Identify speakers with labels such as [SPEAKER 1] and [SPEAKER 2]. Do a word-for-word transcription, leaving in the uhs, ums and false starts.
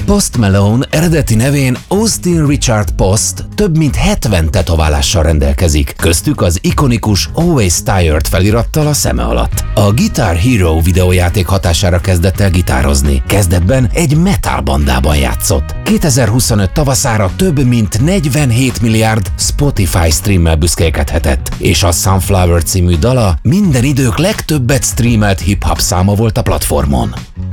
[SPEAKER 1] Post Malone eredeti nevén Austin Richard Post több mint hetven tetoválással rendelkezik, köztük az ikonikus Always Tired felirattal a szeme alatt. A Guitar Hero videójáték hatására kezdett el gitározni. Kezdetben egy metal bandában játszott. kétezer-huszonöt tavaszára több mint negyvenhét milliárd Spotify streammel büszkélkedhetett, és a Sunflower című dala minden idők legtöbbet streamelt hip-hop száma volt a platformon.